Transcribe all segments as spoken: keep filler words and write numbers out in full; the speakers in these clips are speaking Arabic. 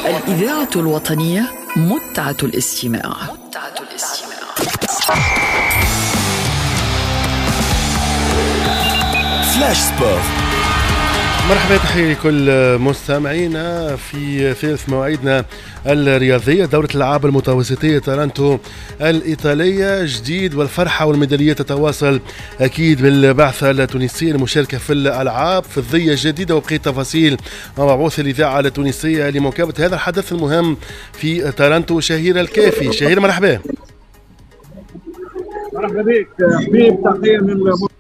الإذاعة الوطنية متعة الاستماع. متعة الاستماع. فلاش سبور. مرحبا، تحية لكل مستمعينا في ثالث مواعيدنا الرياضية. دورة الألعاب المتوسطية تارانتو الإيطالية جديد، والفرحة والميدالية تتواصل أكيد بالبعثة التونسية المشاركة في الألعاب فضية جديدة، وبقية تفاصيل مع مبعوث الإذاعة التونسية لمواكبة هذا الحدث المهم في تارانتو. شهير الكافي. شهير مرحبا. مرحبا بك حبيب، تحية من البعثة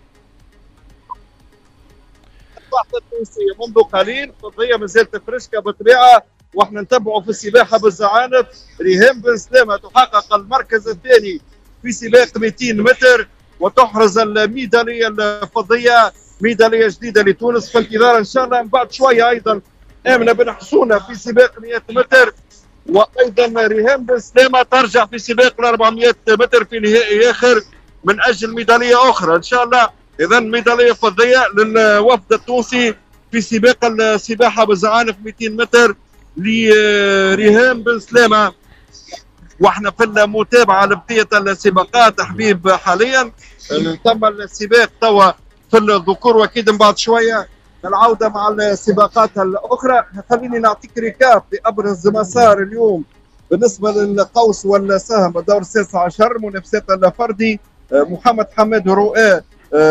التونسية. منذ قليل فضية مازالت فريشكا بالطبيعة، واحنا نتبعوا في السباحة بالزعانف. ريهام بن سلامة تحقق المركز الثاني في سباق مئتين متر وتحرز الميدالية الفضية، ميدالية جديدة لتونس في انتظار ان شاء الله من بعد شوية. ايضا آمنة بن حسونة في سباق مئة متر، وايضا ريهام بن سلامة ترجع في سباق ال أربعمئة متر في نهائي اخر من اجل ميدالية اخرى ان شاء الله. اذا ميدالية فضية للوفد التونسي في سباق السباحة بالزعانف مئتين متر لريهام بن سلامة. واحنا في المتابعة لبقية السباقات حبيب. حاليا تم السباق توا في الذكور، واكيد من بعد شوية العودة مع السباقات الاخرى. خليني نعطيك ريكاب بابرز مسار اليوم بالنسبة للقوس والسهم. الدور السادس عشر منافسات الفردي، محمد حماد ورؤى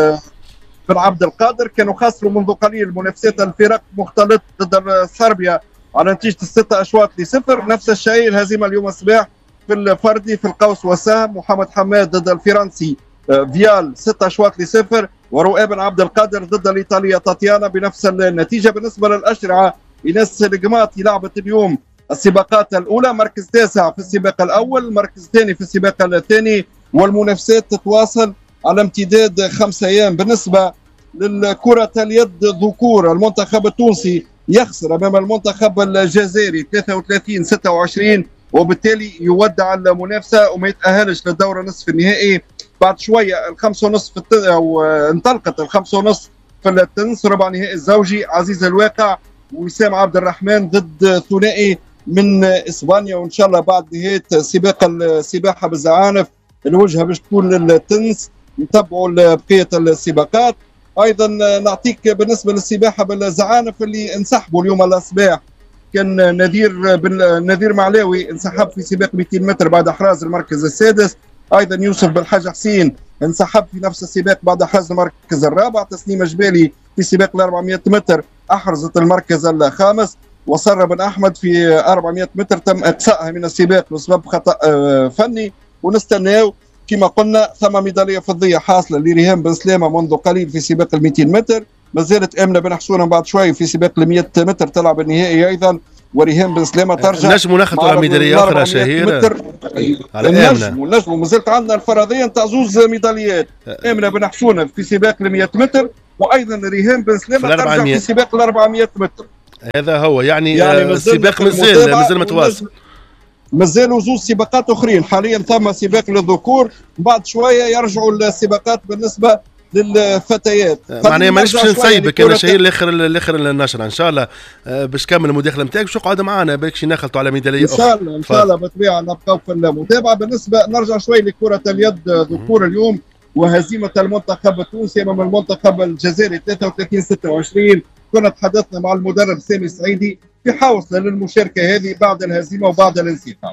بن عبد القادر كانوا خسروا منذ قليل منافسات الفرق مختلط ضد صربيا على نتيجة الستة أشواط لصفر. نفس الشيء الهزيمة اليوم الصباح في الفردي في القوس والسهم، محمد حماد ضد الفرنسي فيال ستة أشواط لصفر، ورؤى بن عبد القادر ضد الإيطالية تاتيانا بنفس النتيجة. بالنسبة للأشرعة، إيناس القماطي لعبت اليوم السباقات الأولى، مركز تاسع في السباق الأول، مركز ثاني في السباق الثاني، والمنافسات تتواصل على امتداد خمسة أيام. بالنسبة للكرة اليد ذكور، المنتخب التونسي يخسر أمام المنتخب الجزائري ثلاثة وثلاثين ستة وعشرين، وبالتالي يودع المنافسة وما يتأهلش للدورة نصف النهائي. بعد شوية الخمسة ونصف الت... أو انطلقت الخمسة ونصف في التنس، ربع نهائي الزوجي عزيز الواقع ووسام عبد الرحمن ضد ثنائي من إسبانيا. وإن شاء الله بعد نهاية سباق السباحة بالزعانف الوجهة باش تكون للتنس. نتبعوا بقية السباقات. ايضا نعطيك بالنسبه للسباحه بالزعانف اللي انسحبوا اليوم الصباح، كان نذير بن نذير معلاوي انسحب في سباق مئتين متر بعد احراز المركز السادس. ايضا يوسف بن حاج حسين انسحب في نفس السباق بعد احراز المركز الرابع. تسنيمه جبالي في سباق ال أربعمئة متر احرزت المركز الخامس. وساره بن احمد في أربعمئة متر تم اقصائها من السباق بسبب خطا فني. ونستناو كما قلنا ثم ميدالية فضية حاصلة لريهام بن سلامة منذ قليل في سباق ال مئتين متر. ما زالت آمنة بن حسونة بعد شوي في سباق ال مئة متر تلعب النهائي أيضا، وريهام بن سلامة ترجع. نجموا ناخذوا ميدالية أخرى شهير على آمنة. نجموا ما زالت عندنا الفرضية نتاع زوز ميداليات، آمنة بن حسونة في سباق ال مئة متر، وأيضا ريهام بن سلامة ترجع في سباق ال أربعمئة متر. هذا هو يعني, يعني السباق مازال مازال متواصل. مازالوا زوج سباقات اخرين. حاليا ثم سباق للذكور، بعد شويه يرجعوا السباقات بالنسبه للفتيات. معناها مانيش باش نسيبك انا شهير الاخر الاخر النشره ان شاء الله باش كمل المداخله نتاعك باش تقعد معنا بالكش ناخلطوا على ميداليه اخرى. ان شاء الله ان شاء الله بالطبيعه نبقاو في المتابعه. بالنسبه نرجع شوي لكره اليد ذكور اليوم، وهزيمه المنتخب التونسي امام المنتخب الجزائري ثلاثة وثلاثين ستة وعشرين. كنا تحدثنا مع المدرب سامي السعيدي في حوصله للمشاركه هذه بعد الهزيمه وبعد الانسحاب.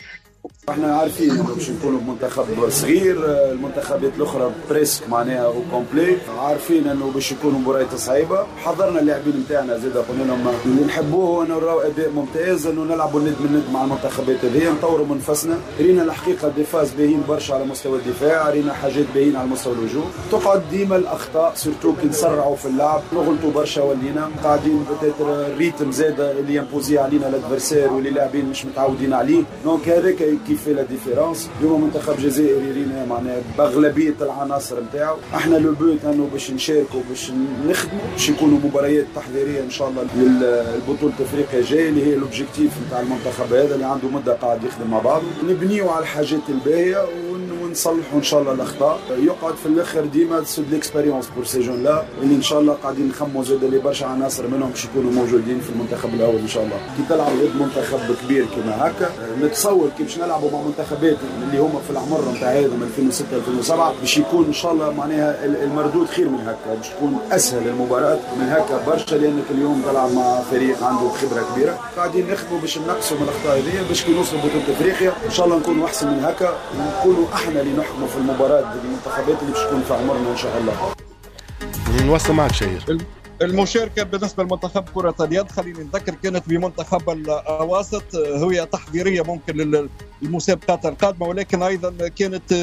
احنا عارفين انه باش نكونوا بمنتخب صغير، المنتخبات الاخرى بريسك معناها او كومبلي، عارفين انه باش يكونوا مباريات صعيبه. حضرنا اللاعبين نتاعنا زاد قلنا لهم اللي نحبوه انه نراو اداء ممتاز، انه نلعبوا ند من ند مع المنتخبات هذه، نطوروا من نفسنا. رينا الحقيقه ديفاز باهين برشا على مستوى الدفاع، رينا حاجات باهين على مستوى الهجوم. تقعد ديما الاخطاء سورتو كي نسرعوا في اللعب، نغلطوا برشا ولينا قاعدين بتاتر الريتم زاد اللي يمبوزي علينا الادفرسير واللي لاعبين مش متعودين عليه. دونك هذاك كيف لا ديفيرونس. اليوم منتخب جزائري رينا معناها باغلبيه العناصر نتاعو. احنا لو بوت انه باش نشاركوا باش نخدموا باش يكونوا مباريات تحضيريه ان شاء الله للبطوله افريقيا الجايه اللي هي الاوبجيكتيف نتاع المنتخب هذا اللي عنده مده قاعد يخدم مع بعض. نبنيوا على الحاجات الباهيه نصلحوا ان شاء الله الاخطاء. يقعد في الاخر ديما سود ليكسبيريونس بور سي جون لا اللي ان شاء الله قاعدين نخموا زاد اللي برشا عناصر منهم باش يكونوا موجودين في المنتخب الاول ان شاء الله. كي تلعب ضد منتخب كبير كما هكا نتصور كي باش نلعبوا مع منتخبات اللي هما في العمر نتاع هذا ألفين وستة ألفين وسبعة باش يكون ان شاء الله معناها المردود خير من هكا، باش تكون اسهل المباراه من هكا برشا، لانك اليوم تلعب مع فريق عنده خبره كبيره. قاعدين نخدموا باش نقصوا من الاخطاء هذه باش كي نوصلوا بطوله افريقيا ان شاء الله نكونوا احسن من هكا ونكونوا احنا اللي نحكموا في المباراه ضد المنتخبات اللي باش تكون في عمرنا ان شاء الله. نوصل معك شهير. المشاركة بالنسبة لمنتخب كرة اليد خليني نذكر كانت بمنتخب الأواسط هي تحضيرية ممكن للمسابقات القادمة، ولكن أيضا كانت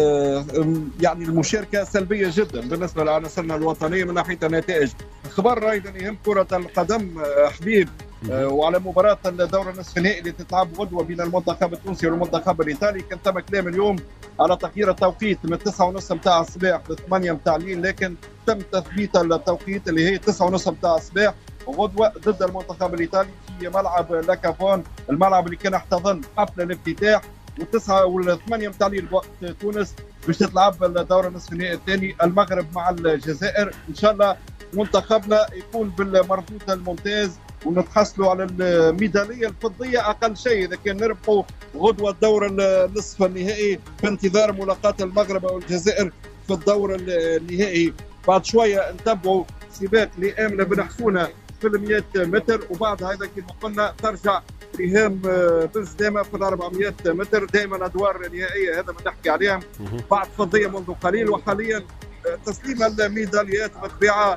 يعني المشاركة سلبية جدا بالنسبة لعناصرنا الوطنية من ناحية النتائج. خبر أيضا يهم كرة القدم حبيب وعلى مباراة الدور النصف النهائي اللي تتلعب غدوة بين المنتخب التونسي والمنتخب الإيطالي، كان تم كلام اليوم على تغيير التوقيت من تسعة ونص متاع الصباح ل ثمانية متاع الليل، لكن تم تثبيت التوقيت اللي هي تسعة ونص متاع الصباح غدوة ضد المنتخب الإيطالي في ملعب لاكافون، الملعب اللي كان احتضن حفل الافتتاح، والتسعة والثمانية متاع الليل وقت تونس باش تتلعب الدور النصف النهائي الثاني المغرب مع الجزائر. إن شاء الله منتخبنا يكون بالمردود الممتاز ونتحصلوا على الميداليه الفضيه اقل شيء اذا كان نربحوا غدوه الدور النصف النهائي في انتظار ملاقاه المغرب والجزائر في الدور النهائي. بعد شويه نتبعوا سباق لآمنة بن حسونه في المئة متر، وبعد هذا كما قلنا ترجع ريهام بن سلامه في الأربعمئة متر. دائما ادوار نهائيه هذا ما نحكي عليهم بعد فضيه منذ قليل، وحاليا تسليم الميداليات بالطبيعه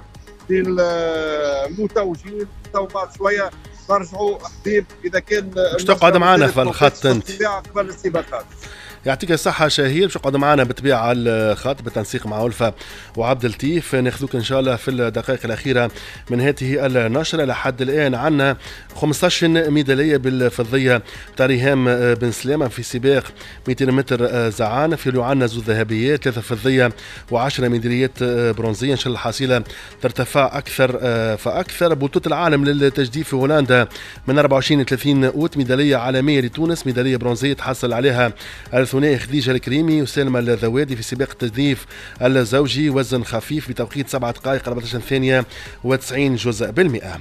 للمتوجين. تو بعد شويه ترجعوا حبيب اذا كان باش تقعد معنا في الخط انت قبل السباقات. يعطيك الصحة شهير، باش تقعد معنا بالطبيعة على الخط بالتنسيق مع ألفة وعبد اللطيف. ناخذوك إن شاء الله في الدقائق الأخيرة من هذه النشرة. لحد الآن عندنا خمسطاش ميدالية بالفضية تاع ريهام بن سلامة في سباق مئتين متر زعانف، في عندنا زوج ذهبيات، ثلاثة فضية وعشرة ميداليات برونزية. إن شاء الله الحصيلة ترتفع أكثر فأكثر. بطولة العالم للتجديف في هولندا من أربعة وعشرين إلى ثلاثين أوت، ميدالية عالمية لتونس، ميدالية برونزية تحصل عليها الثنائي خديجة الكريمي وسلمى الذوادي في سباق التجديف الزوجي وزن خفيف بتوقيت سبعة دقائق أربعة عشر ثانية وتسعين جزء بالمئة.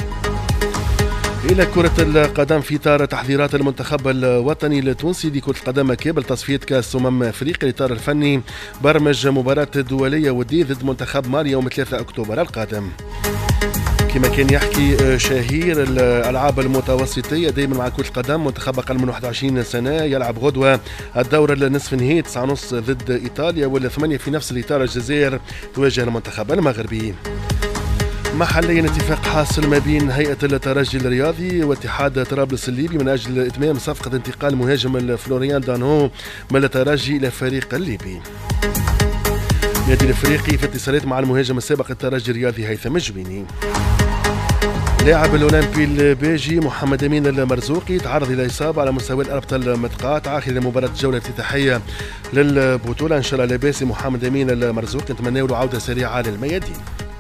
إلى كرة القدم في إطار تحضيرات المنتخب الوطني التونسي لكرة القدم كابل تصفية كأس أمم أفريقيا. الإطار الفني برمج مباراة دولية ودية ضد منتخب مالي يوم ثلاثة أكتوبر القادم. كما كان يحكي شهير الألعاب المتوسطية دائما مع كرة القدم، منتخب أقل من واحد وعشرين سنة يلعب غدوة الدور النصف النهائي تسعة ونص ضد إيطاليا، والثمانية في نفس الإطار الجزائر تواجه المنتخب المغربي. محليا اتفاق حاصل ما بين هيئة الترجي الرياضي واتحاد طرابلس الليبي من أجل إتمام صفقة انتقال مهاجم فلوريان دانو من الترجي إلى فريق الليبي. النادي الافريقي في اتصالات مع المهاجم السابق الترجي الرياضي هيثم الجبيني. لاعب الاولمبي البيجي محمد امين المرزوقي تعرض الى اصابه على مستوى الاربطه المتقاطعه خلال مباراه الجوله الافتتاحيه للبطوله. ان شاء الله لاباس محمد امين المرزوقي، نتمنى له عوده سريعه للميادين.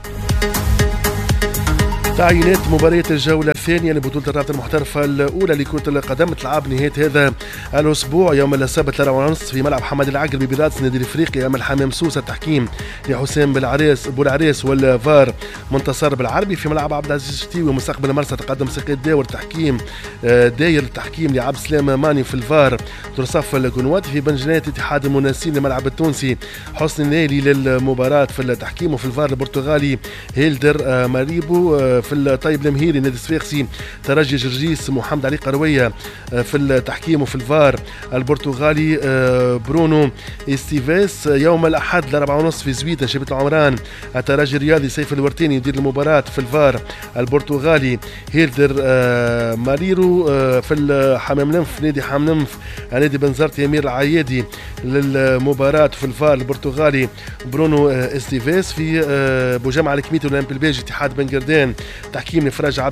تعيينات مبارية الجولة الثانية لبطولة الرابطة المحترفة الأولى لكرة القدم تلعب نهاية هذا الأسبوع يوم السبت ثلاثة ونصف في ملعب حمد العقربي برادس النادي الإفريقي أمام الحمام سوسة. التحكيم لحسام بالعريس بولعريس والفار منتصر بالعربي. في ملعب عبد العزيز الشتيوي مستقبل مرسى تقدم سقيط داور التحكيم داير التحكيم لعبد السلام ماني في الفار ترصف القنواتي. في بنجنات اتحاد المناسين للملعب التونسي حسن النيلي للمباراة في التحكيم، وفي الفار البرتغالي هيلدر ماريبو. في الطيب المهيري نادي الصفاقسي ترجي جرجيس محمد علي قرويه في التحكيم، وفي الفار البرتغالي برونو استيفيس. يوم الاحد الاربعة ونصف في زويته شبيبه العمران الترجي الرياضي سيف الورتيني يدير المباراه. في الفار البرتغالي هيلدر ماريرو. في الحمام نمف نادي حمام نمف نادي بنزرت يمير العيادي للمباراه. في الفار البرتغالي برونو استيفيس. في بوجامع الكميتي الاولمبي البيجي اتحاد بن قردان تحكيم لفراج عبد الليوي. في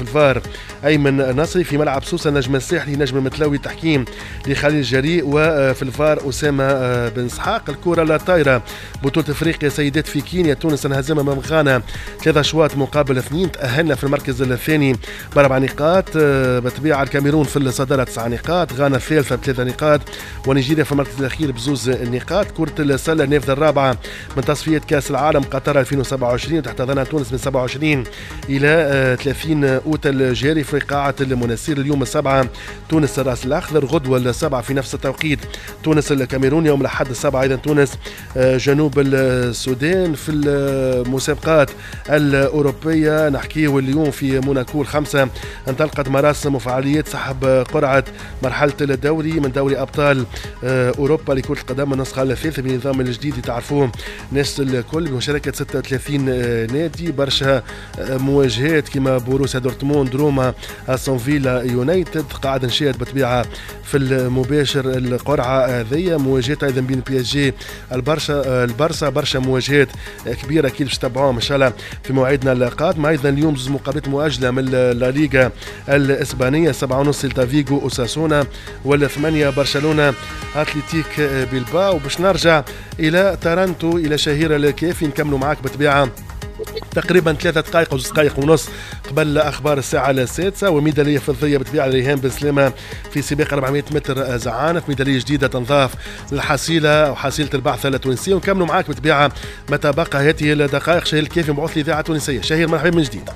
الفار أيمن نصري، في ملعب سوسة نجم الساحلي نجم المتلوي تحكيم لخليل جريء، وفي الفار أسامة بن اسحاق. الكرة لا طايرة بطولة افريقيا سيدات في كينيا، تونس انهزم امام غانا ثلاثة اشواط مقابل اثنين، تأهلنا في المركز الثاني باربع نقاط. بطبيعة الكاميرون في الصدارة تسع نقاط، غانا الثالثة بثلاثة نقاط، ونيجيريا في المركز الأخير بزوز نقاط. كرة السلة نافذة الرابعة من تصفية كأس العالم قطر ألفين وسبعة وعشرين، وتحتضنها تونس من سبعة وعشرين إلى ثلاثين أوت الجاري في قاعة المناسير. اليوم السبعة تونس الرأس الأخضر، غدوة السبعة في نفس التوقيت تونس الكاميرون، يوم الأحد السبعة أيضا تونس جنوب السودان. في المسابقات الأوروبية نحكيه اليوم في موناكو الخمسة انطلقت مراسم وفعاليات سحب قرعة مرحلة الدوري من دوري أبطال أوروبا لكرة القدم النسخة الثالثة بنظام الجديد اللي تعرفوه ناس الكل، بمشاركة ستة وثلاثين نادي. برشا مواجهات كما بوروسيا دورتموند، روما، أستون فيلا، يونايتد. قاعد نشاهد بطبيعة في المباشر القرعة هذه مواجهات أيضا بين بي اس جي البرشا البرسا، برشا مواجهات كبيرة أكيد باش تتابعوهم إن شاء الله في موعدنا القادم. أيضا اليوم زوج مقابلات مؤجلة من لا ليغا الإسبانية، سبعة ونص سيلتا فيغو أوساسونا، ولا ثمانية برشلونة أتلتيك بيلباو. وباش نرجع إلى تارانتو إلى شهير الكافي نكملوا معاك بطبيعة تقريبا ثلاثة دقائق أو دقائق ونص قبل أخبار الساعة السادسة. وميدالية فضية بطبيعة ريهام بن سلامة في سباق أربعمائة متر زعانف، ميدالية جديدة تنضاف للحصيلة وحصيلة البعثة التونسية. ونكملوا معاك بطبيعة متى بقى هذه الدقائق. شهير الكافي مبعوث لإذاعة تونسية. شهير مرحبا من جديد.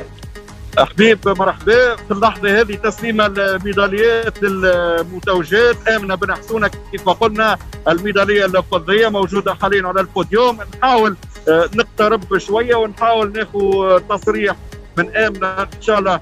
حبيب مرحبا. في اللحظة هذه تسليم الميداليات للمتوجات. آمنة بن حسونة كيف ما قلنا الميدالية الفضية موجودة حاليا على البوديوم. نحاول نقترب شوية ونحاول ناخذ تصريح من آمنة إن شاء الله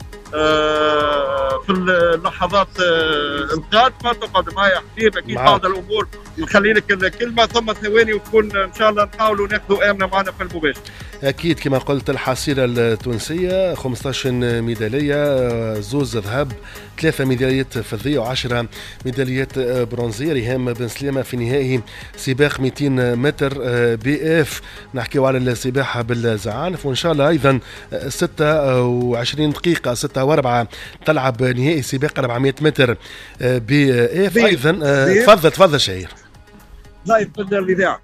في اللحظات القادمة. تقعد معي حبيب أكيد بعض الأمور نخلي لك الكلمة ثم ثواني وتكون إن شاء الله نحاولوا ناخذوا آمنة معنا في المباشر. أكيد كما قلت الحصيلة التونسية خمسة عشر ميدالية، زوز ذهب، ثلاثة ميداليات فضية وعشرة ميداليات برونزية. ريهام بن سلامة في نهائي سباق مئتين متر بي اف، نحكيو على السباحة بالزعانف. وإن شاء الله أيضا ستة وعشرين دقيقة ستة وأربعة تلعب نهائي سباق أربعمائة متر بي اف أيضا. تفضل تفضل شهير. لا يتفضل الإذاعة.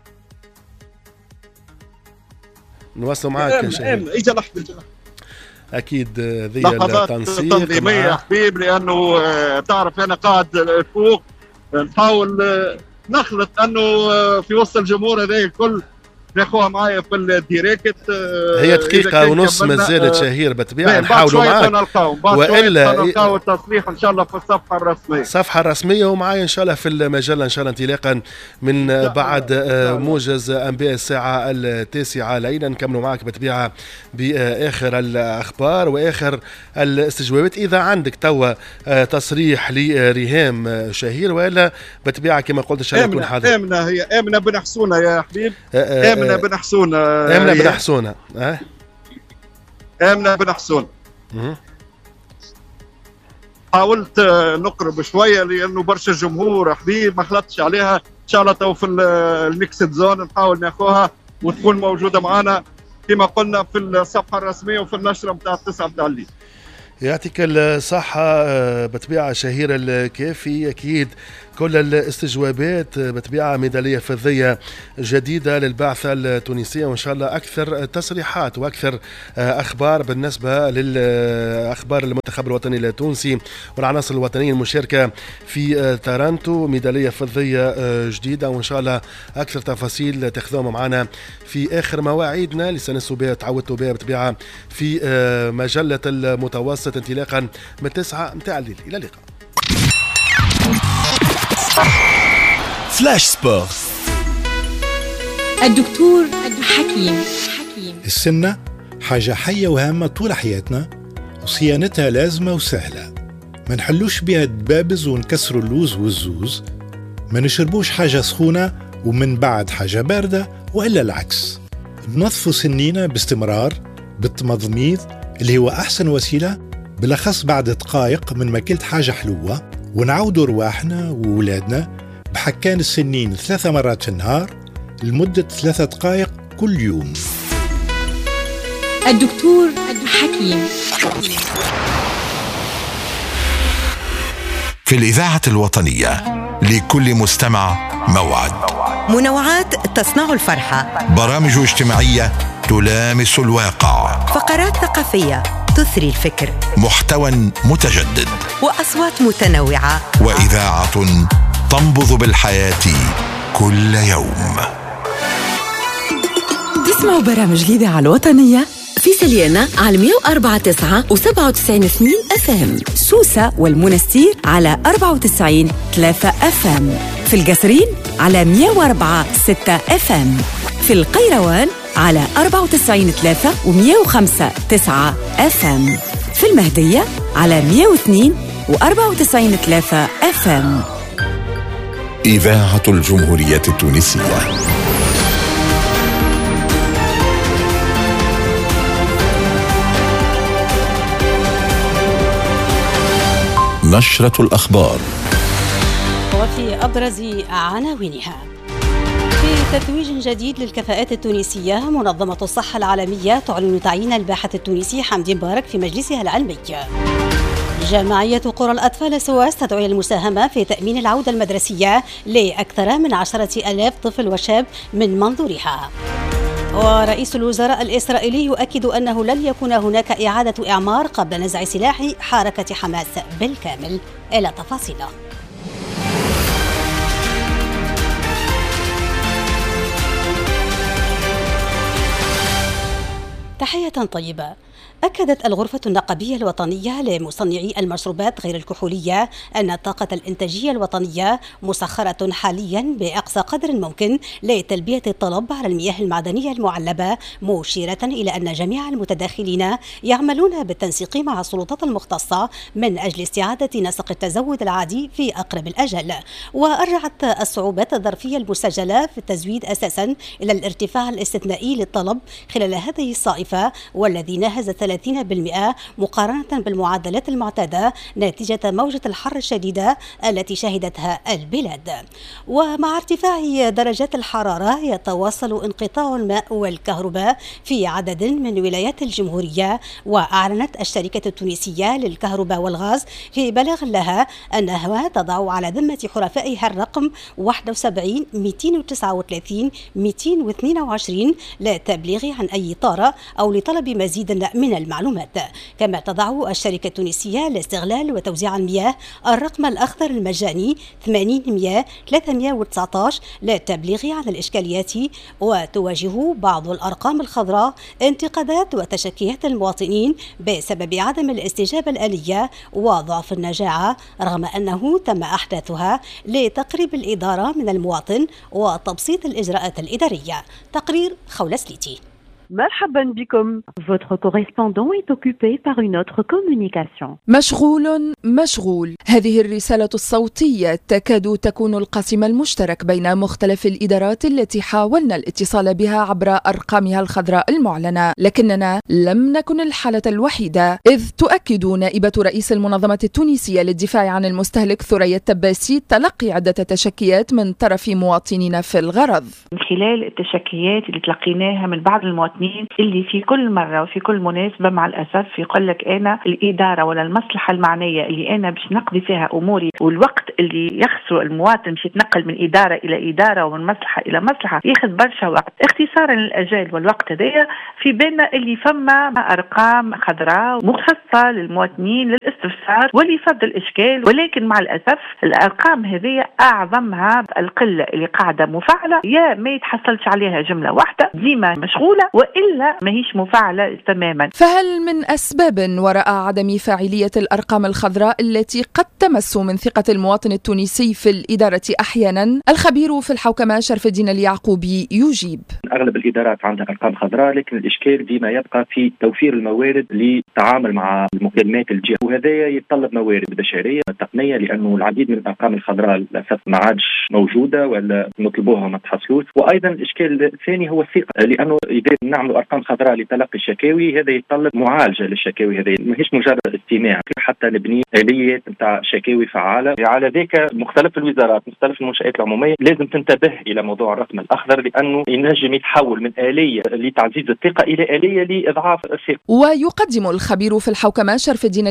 نواصل معك شهير. إجا لحظة أكيد ذي التنسيق تنظيمية حبيب، لأنه تعرف أنا قاعد فوق نحاول نخلط أنه في وسط الجمهور هذا الكل ناخوها معايا في الديريكت. هي دقيقة ونص ما زالت شهير بطبيعة نحاولوا معاك، وإلا نلقاو التصريح إن شاء الله في الصفحة الرسمية. الصفحة الرسمية ومعايا إن شاء الله في المجلة إن شاء الله انطلاقا من بعد موجز أنباء الساعة التاسعة ليلا. نكملوا معك بطبيعة بآخر الأخبار وآخر الاستجوابات. إذا عندك توا تصريح لريهام شهير وإلا بطبيعة كما قلت إن شاء الله يكون حاضر. آمنة هي آمنة بن حسونة يا حبيب. آمنة بن حسونة. آمنة بن حسونة. أه؟ آمنة بن حسونة. حاولت نقرب شوية لأنه برشا الجمهور حبيب ما خلطش عليها. إن شاء الله تو في الميكسد زون نحاول ناخوها وتكون موجودة معنا كما قلنا في الصفحة الرسمية وفي النشرة متاع التسعة متاع الليل. يعطيك الصحة بطبيعة شهير الكافي. أكيد كل الاستجوابات بطبيعة ميدالية فضية جديدة للبعثة التونسية، وإن شاء الله أكثر تصريحات وأكثر أخبار بالنسبة للأخبار المنتخب الوطني التونسي والعناصر الوطنية المشاركة في تارانتو. ميدالية فضية جديدة وإن شاء الله أكثر تفاصيل تاخذوهم معنا في آخر مواعيدنا اللي سنسوا بها تعودتوا بها بطبيعة في مجلة المتوسط انطلاقا من التسعة متاع الليل. إلى اللقاء. فلاش سبور. الدكتور حكيم حكيم. السنة حاجة حية وهامة طول حياتنا وصيانتها لازمة وسهلة. ما نحلوش بها الدبابز ونكسروا اللوز والزوز، ما نشربوش حاجة سخونة ومن بعد حاجة باردة وإلا العكس. ننظفوا سنينا باستمرار بالتمضميض اللي هو أحسن وسيلة، بالأخص بعد دقائق من ما كلت حاجة حلوة. ونعودوا رواحنا وولادنا بحكان السنين ثلاثة مرات في النهار لمدة ثلاثة دقائق كل يوم. الدكتور حكيم. في الإذاعة الوطنية، لكل مستمع موعد. منوعات تصنع الفرحة، برامج اجتماعية تلامس الواقع، فقرات ثقافية تثري الفكر، محتوى متجدد، وأصوات متنوعة، وإذاعة تنبض بالحياة كل يوم. تسمعوا برامج الإذاعة الوطنية في سليانة على مية وأربعة تسعة وسبعة وتسعين اثنين اف ام، سوسة والمنستير على أربعة وتسعين ثلاثة اف ام، في القصرين على مية وأربعة ستة اف ام، في القيروان على أربعة وتسعين ثلاثة ومية وخمسة تسعة اف ام، في المهدية على مية واثنين وأربعة وتسعين ثلاثة اف ام. إذاعة الجمهورية التونسية. نشرة الأخبار. وفي أبرز عناوينها: في تتويج جديد للكفاءات التونسية، منظمة الصحة العالمية تعلن تعيين الباحث التونسي حمدي مبارك في مجلسها العلمي. جمعية قرى الأطفال سواس تدعو للمساهمة في تأمين العودة المدرسية لأكثر من عشرة آلاف طفل وشاب من منظورها. ورئيس الوزراء الإسرائيلي يؤكد أنه لن يكون هناك إعادة إعمار قبل نزع سلاح حركة حماس بالكامل. إلى تفاصيله. تحية طيبة. أكدت الغرفة النقابية الوطنية لمصنعي المشروبات غير الكحولية أن الطاقة الإنتاجية الوطنية مسخرة حاليا بأقصى قدر ممكن لتلبية الطلب على المياه المعدنية المعلبة، مشيرة إلى أن جميع المتداخلين يعملون بالتنسيق مع السلطات المختصة من أجل استعادة نسق التزود العادي في أقرب الأجل. وأرجعت الصعوبات الظرفية المسجلة في التزويد أساسا إلى الارتفاع الاستثنائي للطلب خلال هذه الصائفة، والذي ناهز ثلاثين بالمئة مقارنة بالمعدلات المعتادة نتيجة موجة الحر الشديدة التي شهدتها البلاد. ومع ارتفاع درجات الحرارة يتواصل انقطاع الماء والكهرباء في عدد من ولايات الجمهورية. وأعلنت الشركة التونسية للكهرباء والغاز في بلاغ لها أنها تضع على ذمة حرفائها الرقم واحد وسبعين مئتين وتسعة وثلاثين مئتين واثنين وعشرين للتبليغ عن أي طارئ أو لطلب مزيد من المعلومات. كما تضع الشركة التونسية لاستغلال وتوزيع المياه الرقم الأخضر المجاني ثمانين مية ثلاثمئة وتسعة عشر للتبليغ عن الإشكاليات. وتواجه بعض الأرقام الخضراء انتقادات وتشكيات المواطنين بسبب عدم الاستجابة الآلية وضعف النجاعة، رغم أنه تم أحداثها لتقريب الإدارة من المواطن وتبسيط الإجراءات الإدارية. تقرير خولة سليتي. مرحبا بكم. Votre correspondant est occupé par une autre communication. مشغول مشغول. هذه الرسالة الصوتية تكاد تكون القاسم المشترك بين مختلف الإدارات التي حاولنا الاتصال بها عبر أرقامها الخضراء المعلنة، لكننا لم نكن الحالة الوحيدة، إذ تؤكد نائبة رئيس المنظمة التونسية للدفاع عن المستهلك ثريا التباسي تلقي عدة تشكيات من طرف مواطنين في الغرض. من خلال التشكيات اللي تلقيناها من بعض المواطنين اللي في كل مرة وفي كل مناسبة مع الأسف يقول لك أنا الإدارة ولا المصلحة المعنية اللي أنا باش نقضي فيها أموري، والوقت اللي يخسر المواطن باش يتنقل من إدارة إلى إدارة ومن مصلحة إلى مصلحة ياخذ برشا وقت. اختصارا للأجال والوقت هذايا في بالنا اللي فما أرقام خضراء مخصصة للمواطنين للاستفسار واللي يفضل إشكال، ولكن مع الأسف الأرقام هذيا أعظمها القلة اللي قاعدة مفعلة، يا ما يتحصلش عليها جملة واحدة ديما مشغولة وإلا ما هيش مفاعلة تماما. فهل من أسباب وراء عدم فاعلية الأرقام الخضراء التي قد تمس من ثقة المواطن التونسي في الإدارة أحيانا؟ الخبير في الحوكمة شرف الدين اليعقوبي يجيب: أغلب الإدارات عندها أرقام خضراء، لكن الإشكال ديما يبقى في توفير الموارد للتعامل مع المكالمات الجهة، وهذا يتطلب موارد بشرية تقنية، لأنه العديد من الأرقام الخضراء للأسف ما عادش موجودة ولا نطلبوها ما تحصلوش. وأيضا الإشكال الثاني هو الثقة، لأنه إذا نعمل أرقام خضراء لتلقي الشكاوي هذا يتطلب معالجة للشكاوي، هذا ماهيش مجرد استماع، حتى نبني آليات نتاع شكاوي فعالة. على ذلك مختلف الوزارات مختلف المنشآت العمومية لازم تنتبه إلى موضوع الرقم الأخضر، لأنه ينجم يتحول من آلية لتعزيز الثقة إلى آلية لإضعاف الثقة. ويقدم الخبير في الحوكمة شرف الدين اليعقوبي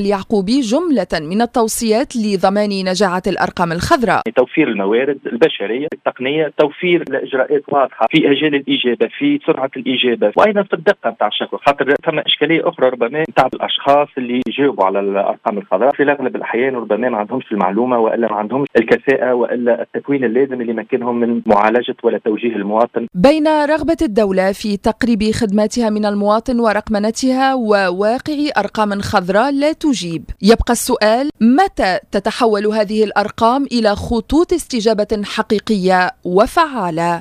بجملة من التوصيات لضمان نجاعة الأرقام الخضراء. توفير الموارد البشرية، التقنية، توفير الإجراءات واضحة في أجال الإجابة، في سرعة الإجابة، وأيضا في الدقة نتاع الشكوى، خاطر ثم إشكالية أخرى ربما نتاع الأشخاص اللي يجاوبوا على الأرقام الخضراء في أغلب الأحيان ربما ما عندهمش المعلومة وإلا ما عندهمش الكفاءة وإلا التكوين اللازم اللي يمكنهم من معالجة ولا توجيه المواطن. بين رغبة الدولة في تقريب خدماتها من المواطن ورقمنتها وواقع أرقام خضراء لا تجيب، يبقى السؤال: متى تتحول هذه الأرقام إلى خطوط استجابة حقيقية وفعالة؟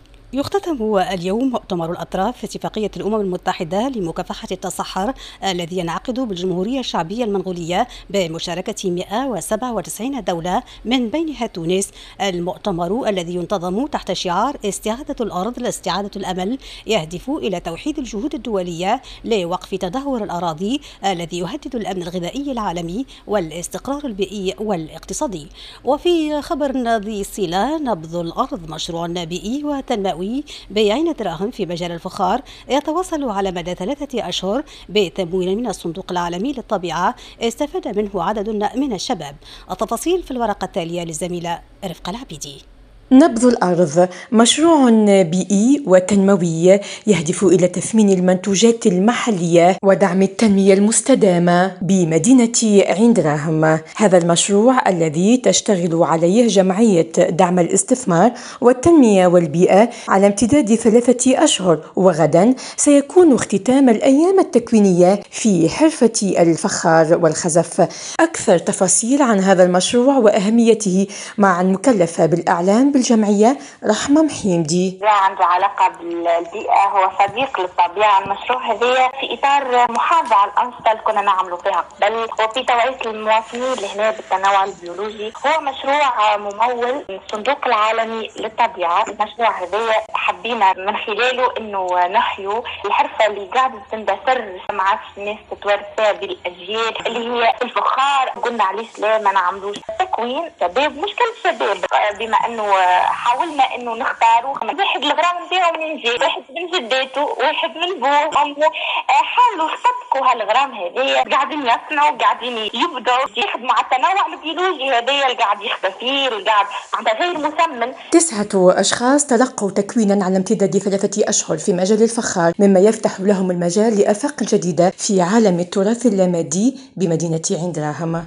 يختتم اليوم مؤتمر الأطراف في اتفاقية الأمم المتحدة لمكافحة التصحر الذي ينعقد بالجمهورية الشعبية المنغولية بمشاركة مئة وسبعة وتسعين دولة من بينها تونس. المؤتمر الذي ينتظم تحت شعار استعادة الأرض لاستعادة الأمل يهدف إلى توحيد الجهود الدولية لوقف تدهور الأراضي الذي يهدد الأمن الغذائي العالمي والاستقرار البيئي والاقتصادي. وفي خبر ذي صلة، نبض الأرض مشروع بيئي وتنموي بعين دراهم في مجال الفخار يتواصل على مدى ثلاثة أشهر بتمويل من الصندوق العالمي للطبيعة استفاد منه عدد من الشباب. التفاصيل في الورقة التالية للزميلة رفقة العبيدي. نبض الأرض مشروع بيئي وتنموي يهدف إلى تثمين المنتوجات المحلية ودعم التنمية المستدامة بمدينة عين دراهم. هذا المشروع الذي تشتغل عليه جمعية دعم الاستثمار والتنمية والبيئة على امتداد ثلاثة أشهر، وغدا سيكون اختتام الأيام التكوينية في حرفة الفخار والخزف. أكثر تفاصيل عن هذا المشروع وأهميته مع المكلفة بالإعلام الجمعية رحمة محيمدي. عنده علاقة بالبيئة، هو صديق للطبيعة. المشروع هذا في إطار محافظة على الأنشطة اللي كنا نعملوا فيها قبل وفي توعية المواطنين اللي هنا بالتنوع البيولوجي. هو مشروع ممول من الصندوق العالمي للطبيعة. المشروع هذا حبينا من خلاله إنه نحيو الحرفة اللي قاعدة تندثر، ما عادش الناس تتورثها بالأجيال، اللي هي الفخار. قلنا علاش لا ما نعملوش تكوين شباب، مش كل شباب، بما إنه حاولنا انه نختاروا واحد الغرام نتاعو من جاي، واحد من جداته، واحد من بوه امه، حاولوا يصدقوا هالغرام هذايا، قاعدين يصنعوا، قاعدين يبدعوا، يخدموا على التنوع البيولوجي هذايا اللي قاعد يختفي، اللي قاعد عندها غير مسمن. تسعة اشخاص تلقوا تكوينا على امتداد ثلاثة اشهر في مجال الفخار، مما يفتح لهم المجال لآفاق جديدة في عالم التراث اللامادي بمدينة عين دراهم.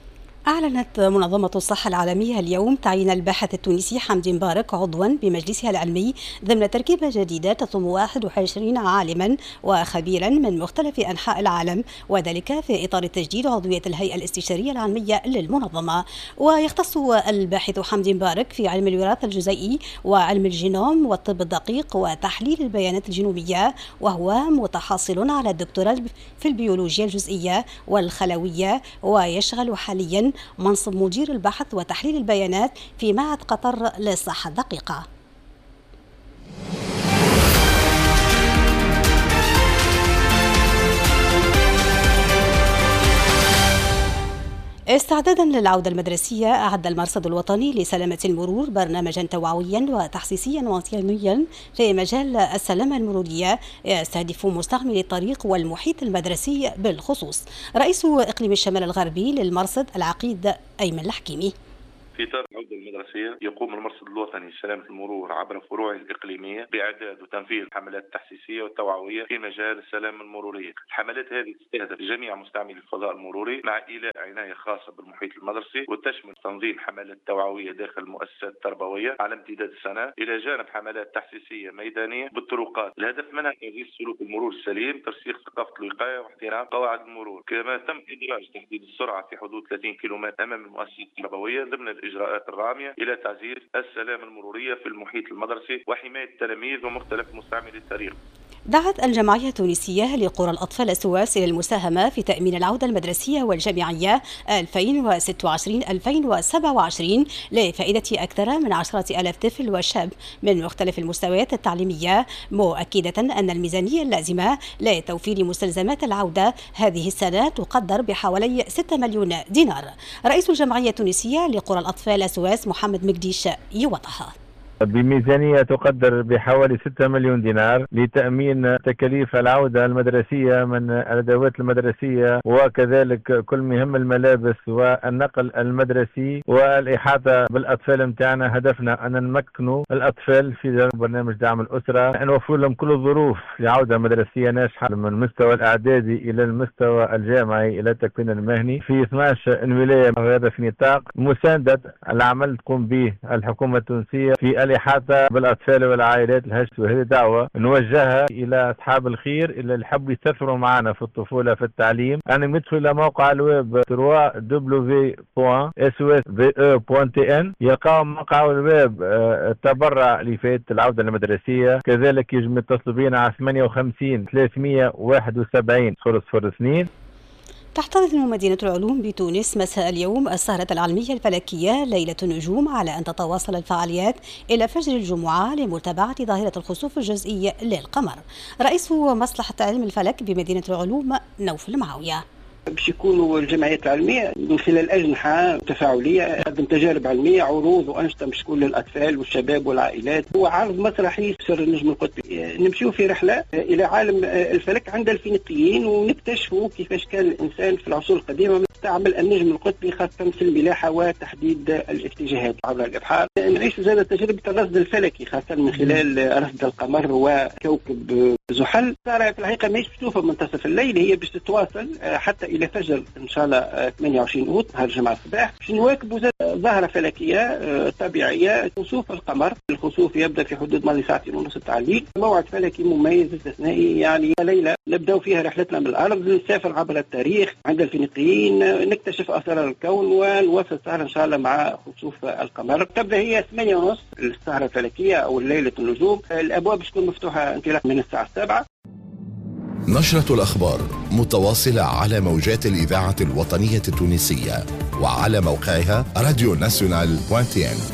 أعلنت منظمة الصحة العالمية اليوم تعيين الباحث التونسي حمدي مبارك عضوا بمجلسها العلمي ضمن تركيبة جديدة تضم واحد وعشرين عالما وخبيرا من مختلف أنحاء العالم، وذلك في إطار تجديد عضوية الهيئة الاستشارية العلمية للمنظمة. ويختص الباحث حمدي مبارك في علم الوراثة الجزيئي وعلم الجينوم والطب الدقيق وتحليل البيانات الجينومية، وهو متحصل على الدكتوراه في البيولوجيا الجزئية والخلوية، ويشغل حاليا منصب مدير البحث وتحليل البيانات في معهد قطر للصحة الدقيقة. استعدادا للعودة المدرسية، أعد المرصد الوطني لسلامة المرور برنامجا توعويا وتحسيسيا وطنيا في مجال السلامة المرورية يستهدف مستعملي الطريق والمحيط المدرسي بالخصوص. رئيس إقليم الشمال الغربي للمرصد العقيد أيمن الحكيمي: في إطار العودة المدرسية يقوم المرصد الوطني لسلامة المرور عبر فروعه الإقليمية بإعداد وتنفيذ حملات تحسيسية والتوعوية في مجال السلامة المرورية. الحملات هذه تستهدف جميع مستعملي الفضاء المروري مع إيلاء عناية خاصة بالمحيط المدرسي، وتشمل تنظيم حملات توعوية داخل المؤسسات التربوية على امتداد السنة، إلى جانب حملات تحسيسية ميدانية بالطرقات. الهدف منها تعزيز سلوك المرور السليم، ترسيخ ثقافة الوقاية واحترام قواعد المرور. كما تم إدراج تحديد السرعة في حدود ثلاثين كيلومتر أمام المؤسسات التربوية ضمن الإجراءات الرامية إلى تعزيز السلامة المرورية في المحيط المدرسي وحماية التلاميذ ومختلف مستعملي الطريق. دعت الجمعية التونسية لقرى الأطفال سواس إلى المساهمة في تأمين العودة المدرسية والجامعية ألفين وستة وعشرين ألفين وسبعة وعشرين لفائدة أكثر من عشرة آلاف طفل وشاب من مختلف المستويات التعليمية، مؤكدة أن الميزانية اللازمة لتوفير مستلزمات العودة هذه السنة تقدر بحوالي ستة مليون دينار. رئيس الجمعية التونسية لقرى الأطفال سواس محمد مقديش يوضح: بميزانية تقدر بحوالي ستة مليون دينار لتأمين تكاليف العودة المدرسية من الأدوات المدرسية وكذلك كل مهم الملابس والنقل المدرسي والإحاطة بالأطفال متاعنا. هدفنا أن نمكنوا الأطفال في برنامج دعم الأسرة، نوفر لهم كل الظروف لعودة مدرسية ناجحة من المستوى الإعدادي إلى المستوى الجامعي إلى التكوين المهني في اثني عشر ولاية. وهذا في نطاق مساندة العمل تقوم به الحكومة التونسية في الإحاطة بالأطفال والعائلات الهشة. وهذه دعوة نوجهها إلى أصحاب الخير اللي يحب يستثمروا معنا في الطفولة في التعليم، أن يدخلوا إلى موقع الويب دبليو دبليو دبليو دوت اس او اس في او دوت تي ان يلقاو موقع الويب التبرع لفائدة العودة المدرسية. كذلك يجب يتصلوا بنا على ثمانية وخمسين ثلاثمئة وواحد وسبعين صفر صفر اثنين. تحتضن مدينة العلوم بتونس مساء اليوم السهرة العلمية الفلكية ليلة النجوم، على أن تتواصل الفعاليات إلى فجر الجمعة لمتابعة ظاهرة الخسوف الجزئي للقمر. رئيس مصلحة علم الفلك بمدينة العلوم نوفل معاوية: باش يكونوا الجمعيات العلمية من خلال أجنحة تفاعلية تقدم تجارب علمية، عروض وأنشطة باش تكون للأطفال والشباب والعائلات. هو عرض مسرحي سر النجم القطبي. نمشيو في رحلة إلى عالم الفلك عند الفينيقيين ونكتشفوا كيفاش كان الإنسان في العصور القديمة استعمل النجم القطبي خاصة في الملاحة وتحديد الاتجاهات عبر الإبحار. نعيش زاد تجربة الرصد الفلكي خاصة من خلال رصد القمر وكوكب زحل. صار في الحقيقة ماهيش بتوفى منتصف الليل، هي باش تتواصل حتى الى فجر ان شاء الله ثمانية وعشرين اوت نهار الجمعه الصباح باش نواكبوا ظاهره فلكيه طبيعيه خسوف القمر. الخسوف يبدا في حدود مالي ساعتين ونص تاع الليل. موعد فلكي مميز استثنائي، يعني ليله نبداو فيها رحلتنا من الارض، نسافر عبر التاريخ عند الفينيقيين، نكتشف اسرار الكون ونواصل السهره ان شاء الله مع خسوف القمر. تبدا هي ثمانية ونص السهره الفلكيه او ليله النجوم. الابواب باش تكون مفتوحه انطلاق من الساعه السابعة. نشرة الأخبار متواصلة على موجات الإذاعة الوطنية التونسية وعلى موقعها راديو ناسيونال دوت تي ان.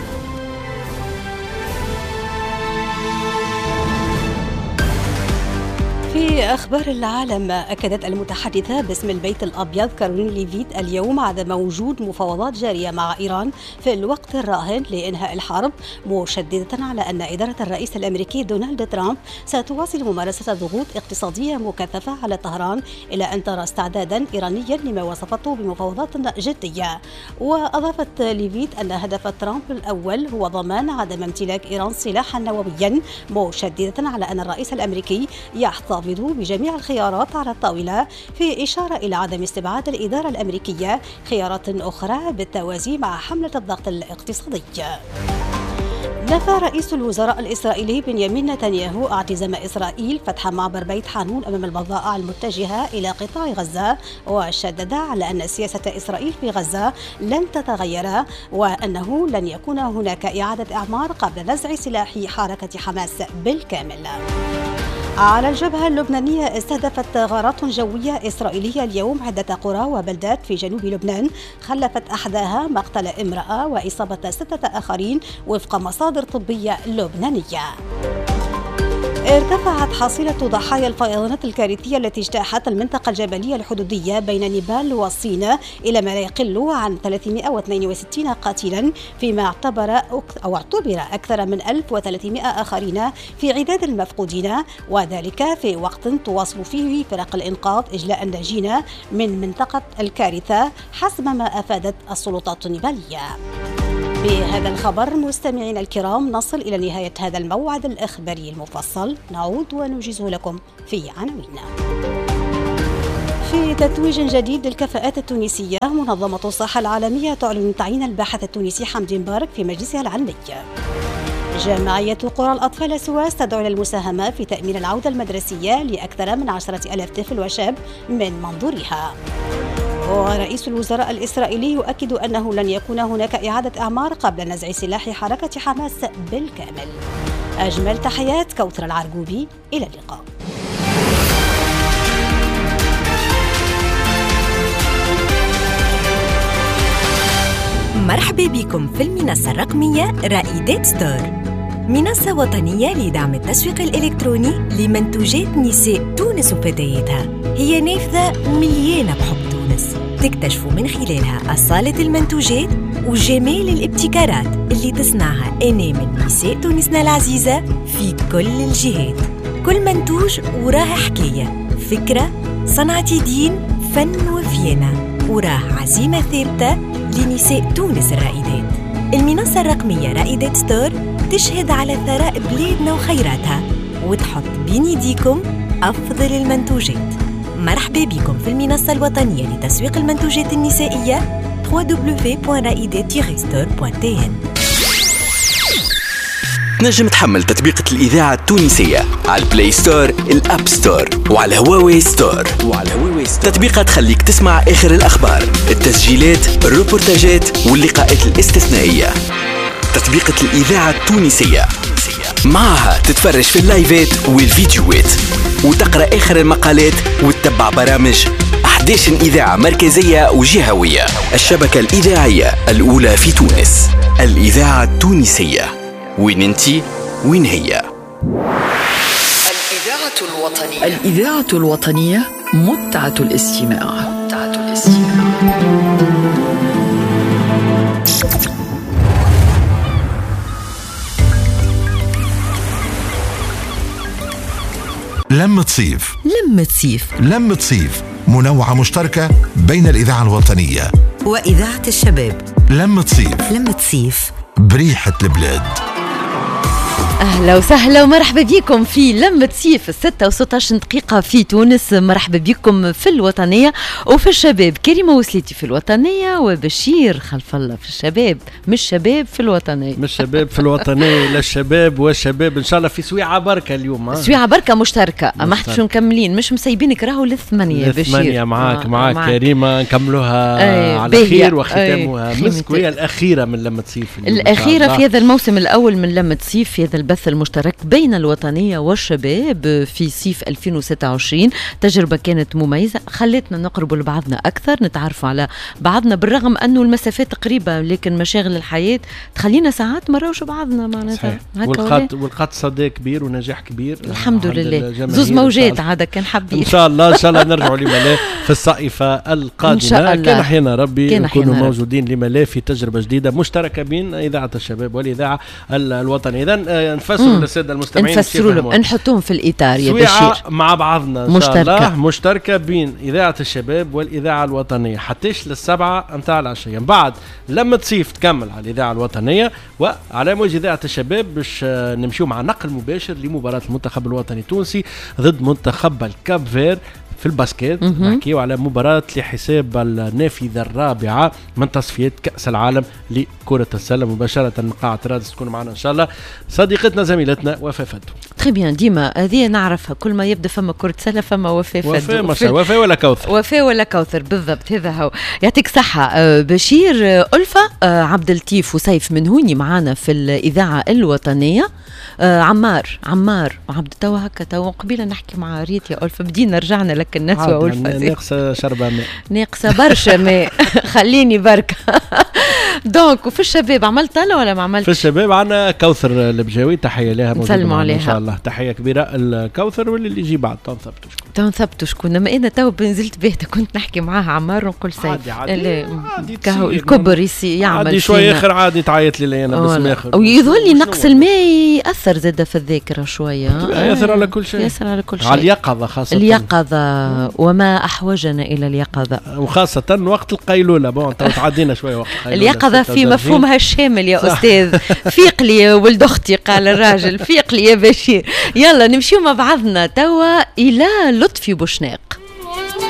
في أخبار العالم، أكدت المتحدثة باسم البيت الأبيض كارولين ليفيت اليوم عدم وجود مفاوضات جارية مع إيران في الوقت الراهن لإنهاء الحرب، مشددة على أن إدارة الرئيس الأمريكي دونالد ترامب ستواصل ممارسة ضغوط اقتصادية مكثفة على طهران إلى أن ترى استعدادا إيرانيا لما وصفته بمفاوضات جدية. وأضافت ليفيت أن هدف ترامب الأول هو ضمان عدم امتلاك إيران سلاحا نوويا، مشددة على أن الرئيس الأمريكي يحتفظ بجميع الخيارات على الطاولة، في إشارة إلى عدم استبعاد الإدارة الأمريكية خيارات أخرى بالتوازي مع حملة الضغط الاقتصادي. نفى رئيس الوزراء الإسرائيلي بنيامين نتنياهو اعتزام إسرائيل فتح معبر بيت حانون أمام البضائع المتجهة إلى قطاع غزة، وشدد على أن سياسة إسرائيل في غزة لن تتغير، وأنه لن يكون هناك إعادة إعمار قبل نزع سلاح حركة حماس بالكامل. على الجبهة اللبنانية، استهدفت غارات جوية إسرائيلية اليوم عدة قرى وبلدات في جنوب لبنان، خلفت أحداها مقتل امرأة وإصابة ستة آخرين وفق مصادر طبية لبنانية. ارتفعت حصيلة ضحايا الفيضانات الكارثية التي اجتاحت المنطقة الجبلية الحدودية بين نيبال والصين إلى ما لا يقل عن ثلاثمئة واثنين وستين قاتلا، فيما اعتبر أو اعتبر أكثر من ألف وثلاثمئة آخرين في عداد المفقودين، وذلك في وقت تواصل فيه فرق الإنقاذ إجلاء الناجين من منطقة الكارثة حسب ما أفادت السلطات النيبالية. بهذا الخبر مستمعينا الكرام نصل إلى نهاية هذا الموعد الإخباري المفصل، نعود ونجيزه لكم في عناويننا. في تتويج جديد للكفاءات التونسية، منظمة الصحة العالمية تعلن تعيين الباحث التونسي حمدي مبارك في مجلسها العلمي. جمعية قرى الأطفال سواس تدعو للمساهمة في تأمين العودة المدرسية لأكثر من عشرة ألاف طفل وشاب من منظورها. ورئيس الوزراء الإسرائيلي يؤكد أنه لن يكون هناك إعادة إعمار قبل نزع سلاح حركة حماس بالكامل. أجمل تحيات كوثر العرقوبي، إلى اللقاء. مرحبا بكم في المنصة الرقمية رائدات ستور، منصة وطنية لدعم التسويق الإلكتروني لمنتوجات نساء تونس وفتياتها. هي نافذة مليانة بحب تونس، تكتشفوا من خلالها أصالة المنتوجات وجمال الابتكارات اللي تصنعها أنام من نساء تونسنا العزيزة في كل الجهات. كل منتوج وراه حكاية، فكرة، صنعة يدين، فن وفينا، وراه عزيمة ثابتة لنساء تونس الرائدات. المنصة الرقمية رائدات ستور تشهد على ثراء بلادنا وخيراتها وتحط بين يديكم أفضل المنتوجات. مرحبا بكم في المنصة الوطنية لتسويق المنتوجات النسائية دبليو دبليو دبليو دوت رائدات ستور دوت تي ان. تنجم تحمل تطبيقة الإذاعة التونسية على البلاي ستور، الأب ستور، وعلى هواوي ستور. وعلى هواوي ستور تطبيقات تخليك تسمع آخر الأخبار، التسجيلات، الروبورتاجات واللقاءات الاستثنائية. تطبيقة الإذاعة التونسية معها تتفرج في اللايفات والفيديوهات وتقرأ آخر المقالات وتتبع برامج أحد عشر إذاعة مركزية وجهوية. الشبكة الإذاعية الأولى في تونس، الإذاعة التونسية. وين انتي وين هي؟ الإذاعة الوطنية الإذاعة الوطنية متعة الاستماع متعة الاستماع. لمة صيف لمة صيف لمة صيف منوعة مشتركة بين الإذاعة الوطنية وإذاعة الشباب. لمة صيف لمة صيف بريحة البلاد. أهلا وسهلا ومرحبا بكم في لمة صيف الستة وستة عشر دقيقة في تونس. مرحبا بكم في الوطنية وفي الشباب. كريمة وسليتي في الوطنية وبشير خلف الله في الشباب. مش شباب في الوطنية، مش شباب في الوطنية للشباب والشباب إن شاء الله في سويعة بركة اليوم. سويعة بركة مشتركة، ما احنا شو مكملين، مش مسيبينك راهو للثمانية. بشير الثمانية معاك آه معاك, معاك كريمة نكملوها أي على خير وختامها مسك. وهي الأخيرة من لمة صيف، الأخيرة في هذا الموسم الأول من لمة صيف، في هذا البث المشترك بين الوطنية والشباب في صيف ألفين وستة وعشرين. تجربة كانت مميزة، خلتنا نقرب لبعضنا أكثر، نتعرف على بعضنا بالرغم أنه المسافات قريبة، لكن مشاغل الحياة تخلينا ساعات مراوش بعضنا معناتها. والقات والقات صدى كبير ونجاح كبير الحمد لله. زوز موجات عادة كان حبيب إن شاء الله. إن شاء الله نرجعوا لملا في الصائفة القادمة إن شاء الله. كان أحيانا ربي نكونوا موجودين لملا في تجربة جديدة مشتركة بين إذاعة الشباب والإذاعة الوطنية. إذن نفسروا للسادة المستمعين، نفسروا لهم، نحطوهم في الإطار يا بشير مع بعضنا إن مشتركة. شاء الله مشتركة بين إذاعة الشباب والإذاعة الوطنية حتىش للسبعة متاع العشية. بعد لما تصيف تكمل على الإذاعة الوطنية وعلى موجة إذاعة الشباب باش نمشيو مع نقل مباشر لمباراة المنتخب الوطني التونسي ضد منتخب الكاب فير في الباسكيت. نحكيو على مباراة لحساب النافذة الرابعة من تصفيات كأس العالم لكرة السلة. مباشرة من قاعة رادس تكون معنا إن شاء الله صديقتنا زميلتنا وفاء فدو. تري بيان، ديما هذه نعرفها، كل ما يبدأ فما كرة سلة فما وفاء فدو. وفاء ما شاء وفاء ولا كوثر. وفاء ولا كوثر بالضبط، هذا هو. يعطيك صحة بشير. ألفة عبد اللطيف وسيف منهوني معنا في الإذاعة الوطنية. عمار عمار وعبد تو هكا تو قبيله نحكي مع ريت يا ألفة، بدينا رجعنا لك الناس وألفة ناقصة شربة ماء، ناقصة برشا ماء خليني بركة. دونك وفي الشباب عملت انا ولا ما عملتش؟ في الشباب عنا كوثر البجاوي، تحية لها نسلموا عليها ان شاء الله، تحية كبيرة الكوثر. واللي اللي يجي بعد تنثبتوا تنثبتوا شكون. ما انا تو بنزلت بيتها كنت نحكي معاها عمار ونقول سيف عادي عادي, عادي كهو الكبر يسي يعمل عادي شوي اخر عادي تعيط لي انا بس ماخر. ويظهر لي نقص الماء ياثر زاد في الذاكرة شوية، ياثر على كل شيء، ياثر على كل شيء، على اليقظة خاصة. اليقظة وما احوجنا الى اليقظة، وخاصة وقت القيلولة. بون تعدينا شوي وقت القيلولة. اليقظة في مفهومها الشامل يا صح. أستاذ فيق لي يا ولد أختي، قال الراجل فيق لي يا بشير. يلا نمشيو مع بعضنا توا إلى لطفي بوشناق.